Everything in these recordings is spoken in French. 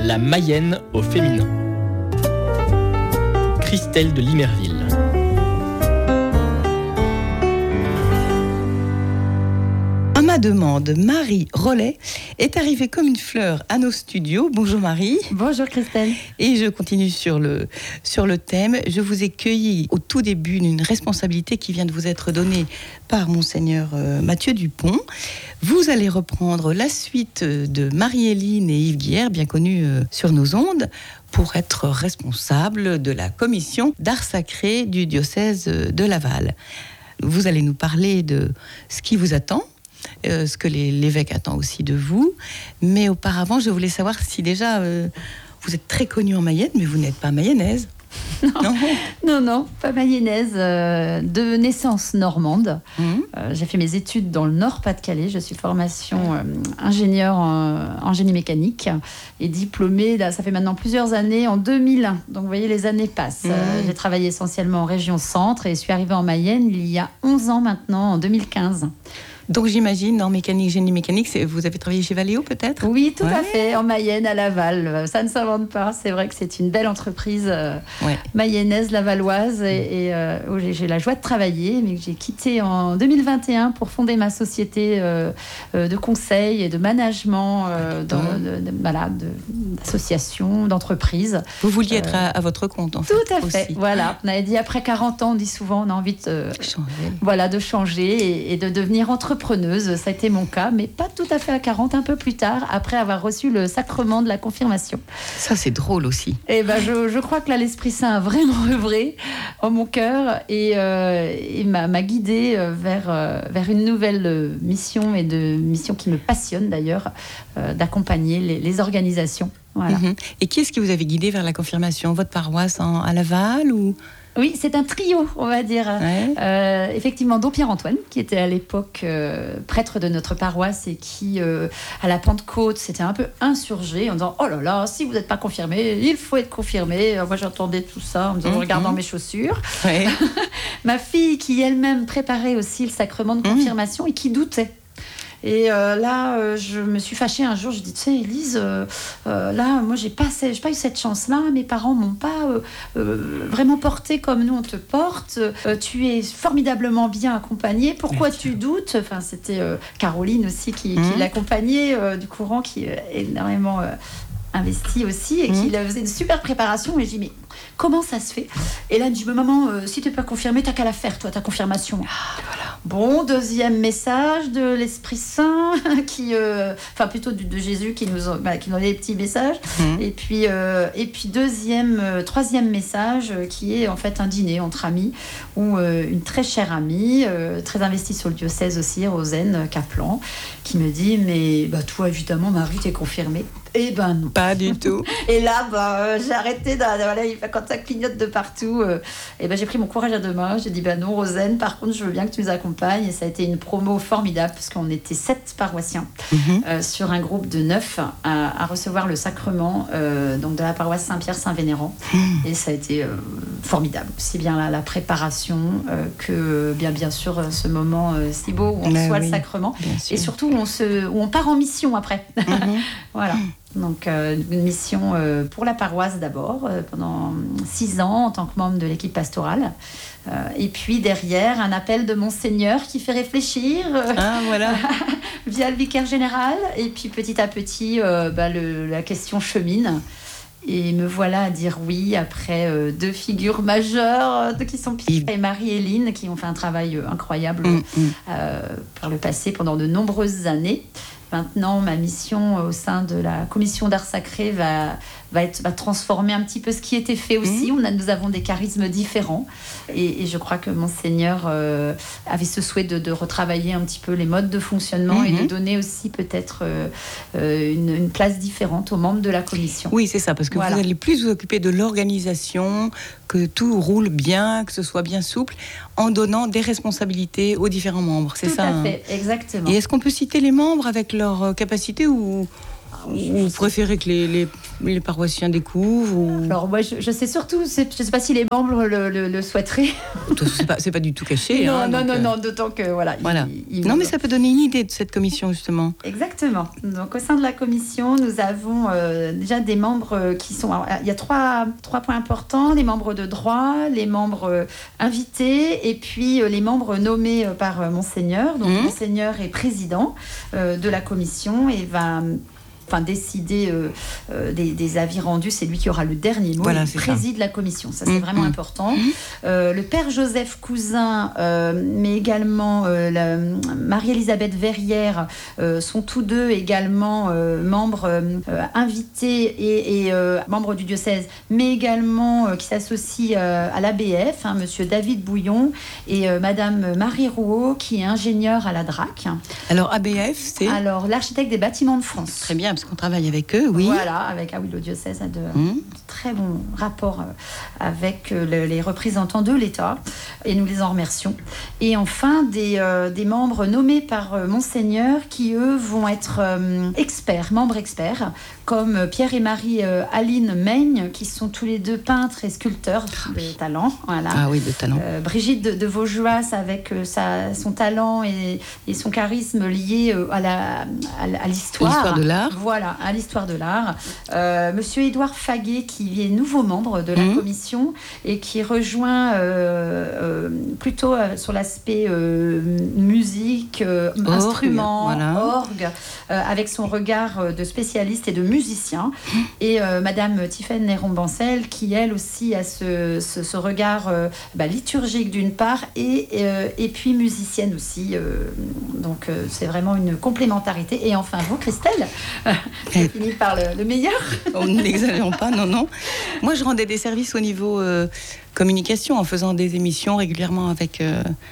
La Mayenne au féminin. Christelle de Limerville. À ma demande, Marie Rollet est arrivée comme une fleur à nos studios. Bonjour Marie. Bonjour Christelle. Et je continue sur le thème. Je vous ai cueilli au tout début d'une responsabilité qui vient de vous être donnée par Monseigneur Mathieu Dupont. Vous allez reprendre la suite de Marie-Héline et Yves Guillère, bien connus sur nos ondes, pour être responsable de la commission d'art sacré du diocèse de Laval. Vous allez nous parler de ce qui vous attend, ce que l'évêque attend aussi de vous. Mais auparavant, je voulais savoir si déjà, vous êtes très connue en Mayenne, mais vous n'êtes pas mayonnaise. Non, pas mayonnaise, de naissance normande. J'ai fait mes études dans le Nord-Pas-de-Calais. Je suis formation ingénieur en génie mécanique et diplômée, là, ça fait maintenant plusieurs années, en 2001. Donc vous voyez, les années passent. J'ai travaillé essentiellement en région centre et suis arrivée en Mayenne il y a 11 ans maintenant, en 2015. Donc j'imagine, en mécanique, génie mécanique, vous avez travaillé chez Valeo peut-être ? Oui, tout à fait, en Mayenne, à Laval. Ça ne s'invente pas, c'est vrai que c'est une belle entreprise mayonnaise, lavalloise, et où j'ai la joie de travailler, mais que j'ai quitté en 2021 pour fonder ma société de conseil et de management d'associations, d'entreprises. Vous vouliez être à votre compte, en fait. Tout à fait, aussi. voilà. On avait dit, après 40 ans, on dit souvent, on a envie de changer et de devenir entrepreneuse. Ça a été mon cas, mais pas tout à fait à 40, un peu plus tard, après avoir reçu le sacrement de la confirmation. Ça, c'est drôle aussi. Et je crois que là, l'Esprit Saint a vraiment œuvré en mon cœur et m'a guidée vers une nouvelle mission, et de mission qui me passionne d'ailleurs, d'accompagner les organisations. Voilà. Et qui est-ce qui vous avait guidé vers la confirmation ? Votre paroisse à Laval ou... Oui, c'est un trio, on va dire. Ouais. Effectivement, Don Pierre-Antoine, qui était à l'époque prêtre de notre paroisse et qui, à la Pentecôte, s'était un peu insurgé en disant « Oh là là, si vous n'êtes pas confirmé, il faut être confirmé. » Moi, j'entendais tout ça en regardant mes chaussures. Ouais. Ma fille, qui elle-même préparait aussi le sacrement de confirmation et qui doutait. Et là, je me suis fâchée un jour. Je dis, tu sais, Élise, là, moi, j'ai pas eu cette chance-là. Mes parents m'ont pas vraiment portée comme nous on te porte. Tu es formidablement bien accompagnée. Pourquoi tu doutes ? Enfin, c'était Caroline aussi qui l'accompagnait du courant, qui est énormément investie aussi et qui faisait une super préparation. Et je dis, mais comment ça se fait ? Et là, elle me dit, maman, si tu n'es pas confirmée, t'as qu'à la faire, toi, ta confirmation. Voilà. Bon, deuxième message de l'Esprit Saint, plutôt de Jésus qui nous donnait des petits messages. Et puis troisième message qui est en fait un dîner entre amis où une très chère amie, très investie sur le diocèse aussi, Rosane Kaplan, qui me dit, mais toi, évidemment, Marie, t'es confirmée. Eh ben non. Pas du tout. Et là, j'ai arrêté, quand ça clignote de partout, j'ai pris mon courage à deux mains. J'ai dit, non, Rosane, par contre, je veux bien que tu nous accompagnes. Et ça a été une promo formidable, parce qu'on était 7 paroissiens sur un groupe de 9 à recevoir le sacrement donc de la paroisse Saint-Pierre-Saint-Vénérand. Et ça a été formidable. Aussi bien la préparation que bien sûr ce moment si beau où on reçoit le sacrement. Et surtout où on part en mission après. Voilà. Donc une mission pour la paroisse d'abord, pendant 6 ans en tant que membre de l'équipe pastorale. Et puis derrière, un appel de Monseigneur qui fait réfléchir via le vicaire général. Et puis petit à petit, la question chemine. Et me voilà à dire oui après 2 figures majeures qui sont Pierre et Marie-Héline, qui ont fait un travail incroyable par le passé pendant de nombreuses années. Maintenant, ma mission au sein de la commission d'art sacré va transformer un petit peu ce qui était fait aussi. Nous avons des charismes différents. Et je crois que Monseigneur avait ce souhait de retravailler un petit peu les modes de fonctionnement et de donner aussi peut-être une place différente aux membres de la commission. Oui, c'est ça, parce que vous allez plus vous occuper de l'organisation, que tout roule bien, que ce soit bien souple, en donnant des responsabilités aux différents membres. C'est ça. Tout à fait, exactement. Et est-ce qu'on peut citer les membres avec leur capacité ou vous préférez que les les paroissiens découvrent ou... Alors moi, je sais surtout, je ne sais pas si les membres le souhaiteraient. C'est pas du tout caché. Non, hein, non, d'autant que voilà. Non, mais ça peut donner une idée de cette commission, justement. Exactement. Donc au sein de la commission, nous avons déjà des membres qui sont... Alors, il y a trois points importants, les membres de droit, les membres invités et puis les membres nommés par Monseigneur. Donc Monseigneur est président de la commission et va... décider des avis rendus, c'est lui qui aura le dernier mot. Voilà, il préside la commission, ça c'est vraiment important. Le père Joseph Cousin, mais également Marie-Elisabeth Verrière sont tous deux également membres invités et membres du diocèse, mais également qui s'associent à l'ABF, monsieur David Bouillon et madame Marie Rouault, qui est ingénieure à la DRAC. Alors ABF, c'est... Alors l'architecte des bâtiments de France. Très bien, parce qu'on travaille avec eux, oui. Voilà, avec le diocèse a de très bons rapports avec les représentants de l'État et nous les en remercions. Et enfin, des membres nommés par Monseigneur qui, eux, vont être membres experts, comme Pierre et Marie Aline Meigne, qui sont tous les deux peintres et sculpteurs de talent. Voilà. Ah oui, de talent. Brigitte de Vaugeois, avec son talent et son charisme lié à l'histoire. L'histoire de l'art. Voilà, à l'histoire de l'art. Monsieur Édouard Faguet, qui est nouveau membre de la commission et qui rejoint plutôt sur l'aspect musique, instruments, orgue, avec son regard de spécialiste et de musicien. Et Madame Tiffaine Néron-Bancel, qui elle aussi a ce regard liturgique d'une part et puis musicienne aussi. Donc c'est vraiment une complémentarité. Et enfin vous, Christelle, j'ai fini par le meilleur. N'exagérons pas, non. Moi, je rendais des services au niveau communication en faisant des émissions régulièrement avec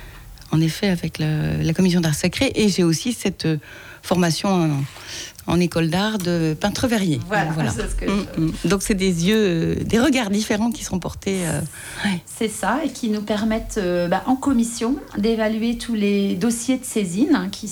la commission d'art sacré. Et j'ai aussi cette formation en école d'art de peintre verrier. Voilà. C'est ce que Donc c'est des yeux, des regards différents qui sont portés. C'est ça, et qui nous permettent en commission d'évaluer tous les dossiers de saisine qui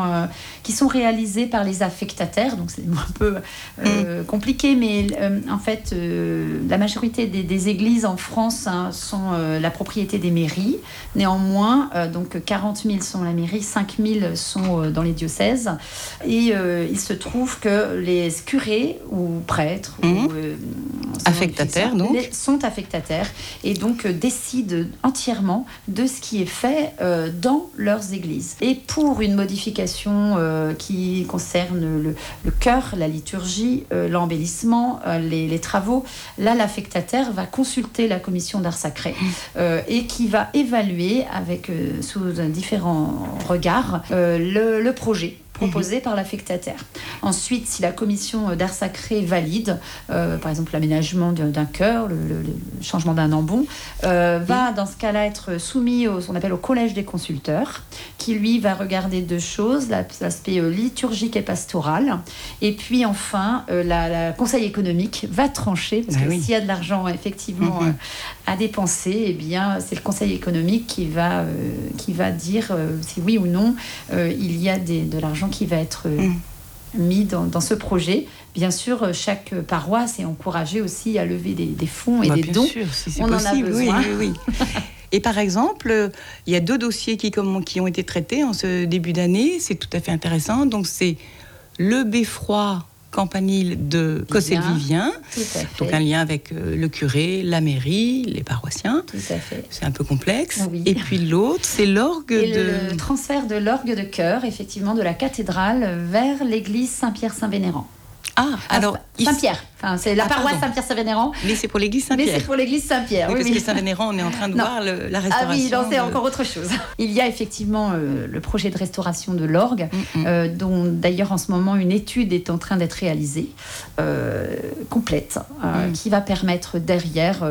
sont réalisés par les affectataires. Donc c'est un peu compliqué, mais en fait la majorité des églises en France sont la propriété des mairies. Néanmoins, donc 40 000 sont la mairie, 5 000 sont dans les diocèses. Et il se trouve que les curés ou prêtres ou affectataires sont affectataires et donc décident entièrement de ce qui est fait dans leurs églises. Et pour une modification qui concerne le chœur, la liturgie, l'embellissement, les travaux, là l'affectataire va consulter la commission d'art sacré et qui va évaluer sous différents regards le projet proposé par l'affectataire. Ensuite, si la commission d'art sacré valide, par exemple l'aménagement d'un chœur, le changement d'un ambon, va dans ce cas-là être soumis on appelle au collège des consulteurs, qui lui va regarder deux choses, l'aspect liturgique et pastoral, et puis enfin la conseil économique va trancher, parce que s'il y a de l'argent effectivement à dépenser, eh bien c'est le conseil économique qui va dire si oui ou non il y a de l'argent qui va être mis dans ce projet. Bien sûr, chaque paroisse est encouragée aussi à lever des fonds et des dons. Bien sûr, si c'est on possible, en a besoin. Oui. Et par exemple, il y a 2 dossiers qui ont été traités en ce début d'année. C'est tout à fait intéressant. Donc c'est le beffroi campanile de Cossel-Vivien, donc un lien avec le curé, la mairie, les paroissiens. Tout à fait. C'est un peu complexe. Oui. Et puis l'autre, c'est l'orgue le transfert de l'orgue de chœur, effectivement, de la cathédrale vers l'église Saint-Pierre-Saint-Vénérand. Ah, alors... Saint-Pierre. Enfin, c'est la paroisse Saint-Pierre-Saint-Vénérand. Mais c'est pour l'église Saint-Pierre. Mais c'est pour l'église Saint-Pierre. Oui, parce que Saint-Vénérand, on est en train de voir la restauration. Ah oui, non, c'est encore autre chose. Il y a effectivement le projet de restauration de l'orgue, dont d'ailleurs en ce moment une étude est en train d'être réalisée, complète, qui va permettre derrière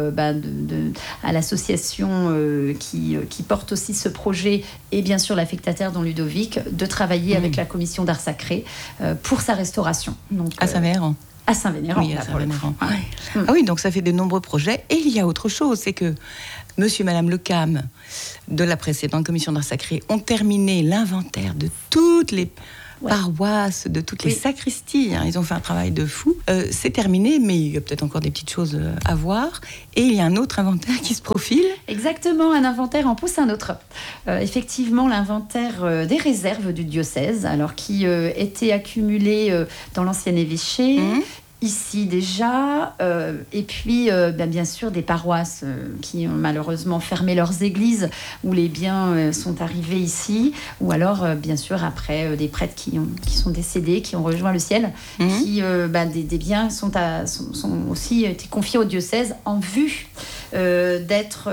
à l'association qui porte aussi ce projet, et bien sûr l'affectataire, dont Ludovic, de travailler avec la commission d'art sacré pour sa restauration. Donc, à Saint-Vénérand. À Saint-Vénérand. Oui, à Saint-Vénérand. Ah oui, donc ça fait de nombreux projets. Et il y a autre chose, c'est que monsieur et madame Lecam, de la précédente commission d'art sacré, ont terminé l'inventaire de toutes les paroisses, de toutes les sacristies. Ils ont fait un travail de fou. C'est terminé, mais il y a peut-être encore des petites choses à voir. Et il y a un autre inventaire qui se profile. Exactement, un inventaire en pousse un autre. Effectivement, l'inventaire des réserves du diocèse, alors qui était accumulé dans l'ancien évêché. Ici déjà, et puis bien sûr des paroisses qui ont malheureusement fermé leurs églises où les biens sont arrivés ici, ou alors bien sûr après des prêtres qui sont décédés, qui ont rejoint le ciel, qui des biens sont aussi été confiés au diocèse en vue d'être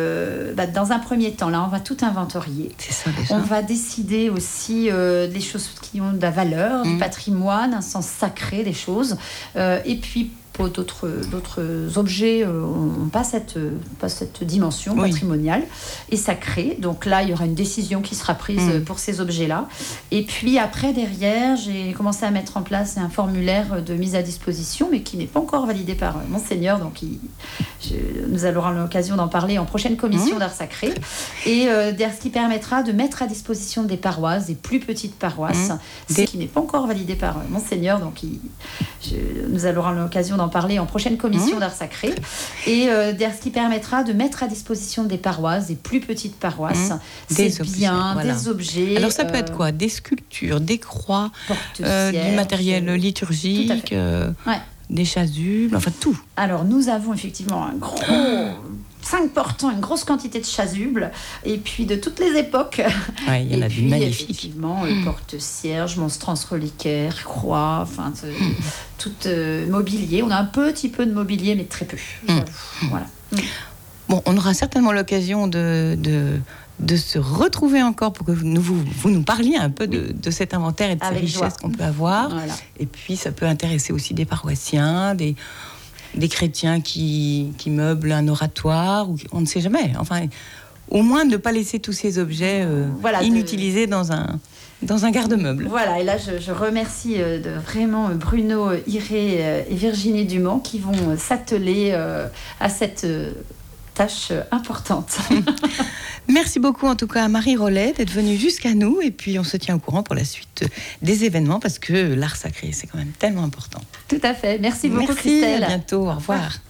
dans un premier temps. Là, on va tout inventorier. C'est ça, déjà. On va décider aussi des choses qui ont de la valeur, du patrimoine, un sens sacré des choses. Et puis, pour d'autres objets n'ont pas cette dimension patrimoniale et sacrée. Donc là, il y aura une décision qui sera prise pour ces objets-là. Et puis après, derrière, j'ai commencé à mettre en place un formulaire de mise à disposition, mais qui n'est pas encore validé par Monseigneur. Donc nous aurons l'occasion d'en parler en prochaine commission d'art sacré. Et ce qui permettra de mettre à disposition des paroisses, des plus petites paroisses, ce qui n'est pas encore validé par Monseigneur. Donc nous aurons l'occasion d'en parler en prochaine commission d'art sacré. Et ce qui permettra de mettre à disposition des paroisses, des plus petites paroisses, des biens, des objets. Alors ça peut être quoi? Des sculptures, des croix, du matériel liturgique, des chasubles, enfin tout. Alors nous avons effectivement un gros... 5 portants, une grosse quantité de chasubles, et puis de toutes les époques. Il y en a des magnifiques. Effectivement, porte-cierges, monstrances reliquaires, croix, enfin, tout mobilier. On a un petit peu de mobilier, mais très peu. Voilà. Bon, on aura certainement l'occasion de se retrouver encore pour que vous nous parliez un peu de cet inventaire et de ces richesses qu'on peut avoir. Voilà. Et puis, ça peut intéresser aussi des paroissiens, des chrétiens qui meublent un oratoire, ou on ne sait jamais. Enfin, au moins ne pas laisser tous ces objets inutilisés dans un garde-meuble. Voilà, et là je remercie vraiment Bruno Iré et Virginie Dumont qui vont s'atteler à cette tâche importante. Merci beaucoup en tout cas à Marie Rollet d'être venue jusqu'à nous, et puis on se tient au courant pour la suite des événements, parce que l'art sacré c'est quand même tellement important. Tout à fait, merci beaucoup Christelle. À bientôt, au revoir.